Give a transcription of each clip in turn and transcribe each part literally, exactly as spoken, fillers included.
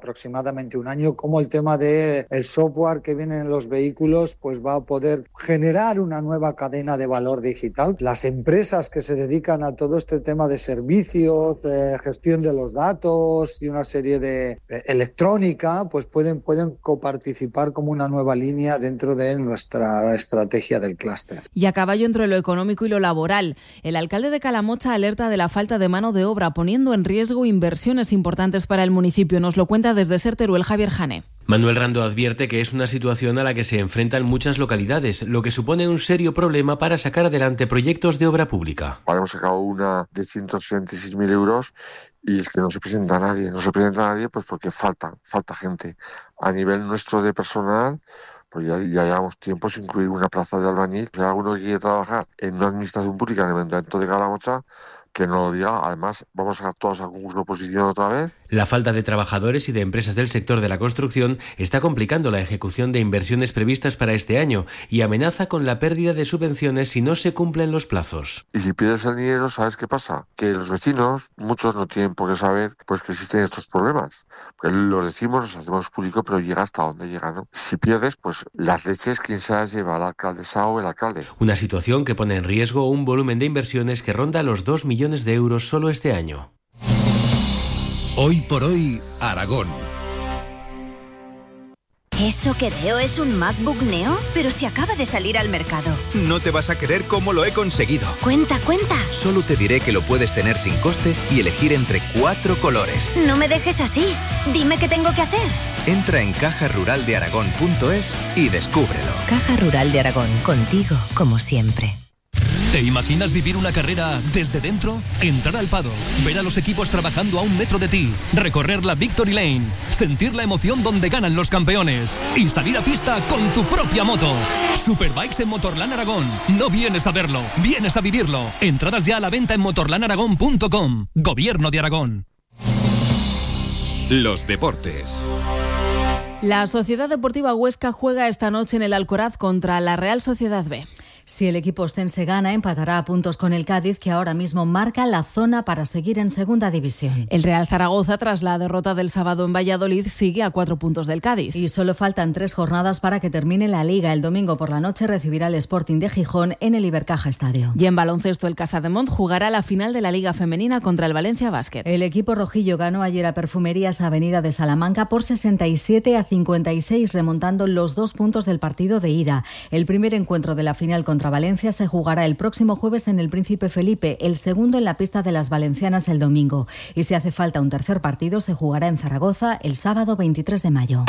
aproximadamente un año, cómo el tema del software que viene en los vehículos pues va a poder generar una nueva cadena de valor digital. Las empresas que se dedican a todo este tema de servicios, de gestión de los datos y una serie de, de electrónica, pues pueden, pueden coparticipar como una nueva línea dentro de nuestra estrategia del clúster. Y a caballo entre lo económico y lo laboral, el alcalde de Calamocha alerta de la falta de mano de obra, poniendo en riesgo inversiones importantes para el municipio. Nos lo cuenta desde Ser Teruel Javier Jane. Manuel Rando advierte que es una situación a la que se enfrentan muchas localidades, lo que supone un serio problema para sacar adelante proyectos de obra pública. Ahora hemos sacado una de ciento treinta y seis mil euros y es que no se presenta a nadie, no se presenta a nadie pues porque falta, falta gente. A nivel nuestro de personal, pues ya, ya llevamos tiempo sin incluir una plaza de albañil. Si alguno que quiere trabajar en una administración pública en el Ayuntamiento de Calamocha, que no lo diga. Además, vamos a todos a concurso de oposición otra vez. La falta de trabajadores y de empresas del sector de la construcción está complicando la ejecución de inversiones previstas para este año y amenaza con la pérdida de subvenciones si no se cumplen los plazos. Y si pierdes el dinero, ¿sabes qué pasa? Que los vecinos, muchos no tienen por qué saber pues que existen estos problemas. Porque lo decimos, los hacemos público, pero llega hasta donde llega, ¿no? Si pierdes, pues las leches, ¿quién se las lleva? ¿El alcaldesa o el alcalde? Una situación que pone en riesgo un volumen de inversiones que ronda los dos millones de euros solo este año. Hoy por hoy, Aragón. ¿Eso que veo es un MacBook Neo? Pero si acaba de salir al mercado. No te vas a creer cómo lo he conseguido. Cuenta, cuenta. Solo te diré que lo puedes tener sin coste y elegir entre cuatro colores. No me dejes así. Dime qué tengo que hacer. Entra en caja rural de aragón punto es y descúbrelo. Caja Rural de Aragón, contigo como siempre. ¿Te imaginas vivir una carrera desde dentro? Entrar al paddock, ver a los equipos trabajando a un metro de ti, recorrer la Victory Lane, sentir la emoción donde ganan los campeones y salir a pista con tu propia moto. Superbikes en Motorland Aragón. No vienes a verlo, vienes a vivirlo. Entradas ya a la venta en motorland aragón punto com. Gobierno de Aragón. Los deportes. La Sociedad Deportiva Huesca juega esta noche en el Alcoraz contra la Real Sociedad B. Si el equipo ostense gana, empatará a puntos con el Cádiz, que ahora mismo marca la zona para seguir en segunda división. El Real Zaragoza, tras la derrota del sábado en Valladolid, sigue a cuatro puntos del Cádiz. Y solo faltan tres jornadas para que termine la Liga. El domingo por la noche recibirá el Sporting de Gijón en el Ibercaja Estadio. Y en baloncesto, el Casademont jugará la final de la Liga Femenina contra el Valencia Basket. El equipo rojillo ganó ayer a Perfumerías Avenida de Salamanca por sesenta y siete a cincuenta y seis, remontando los dos puntos del partido de ida. El primer encuentro de la final contra Valencia se jugará el próximo jueves en el Príncipe Felipe, el segundo en la pista de las valencianas el domingo. Y si hace falta un tercer partido, se jugará en Zaragoza el sábado veintitrés de mayo.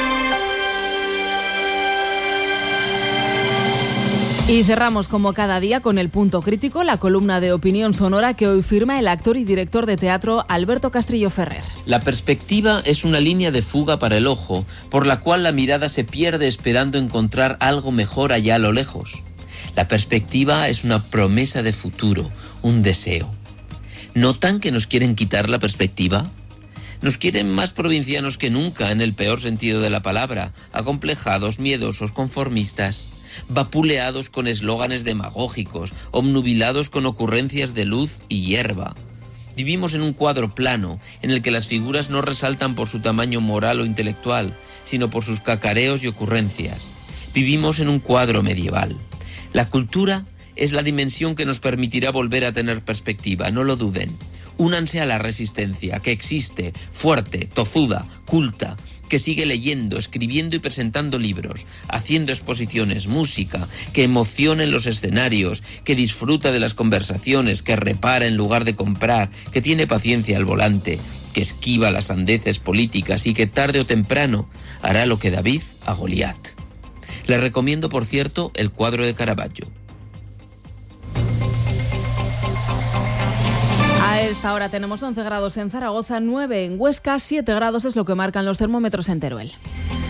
Y cerramos como cada día con el punto crítico, la columna de opinión sonora que hoy firma el actor y director de teatro Alberto Castrillo Ferrer. La perspectiva es una línea de fuga para el ojo, por la cual la mirada se pierde esperando encontrar algo mejor allá a lo lejos. La perspectiva es una promesa de futuro, un deseo. ¿Notan que nos quieren quitar la perspectiva? Nos quieren más provincianos que nunca, en el peor sentido de la palabra, acomplejados, miedosos, conformistas, vapuleados con eslóganes demagógicos, obnubilados con ocurrencias de luz y hierba. Vivimos en un cuadro plano, en el que las figuras no resaltan por su tamaño moral o intelectual, sino por sus cacareos y ocurrencias. Vivimos en un cuadro medieval. La cultura es la dimensión que nos permitirá volver a tener perspectiva, no lo duden. Únanse a la resistencia, que existe, fuerte, tozuda, culta, que sigue leyendo, escribiendo y presentando libros, haciendo exposiciones, música, que emociona en los escenarios, que disfruta de las conversaciones, que repara en lugar de comprar, que tiene paciencia al volante, que esquiva las sandeces políticas y que tarde o temprano hará lo que David a Goliat. Les recomiendo, por cierto, el cuadro de Caravaggio. A esta hora tenemos once grados en Zaragoza, nueve en Huesca, siete grados es lo que marcan los termómetros en Teruel.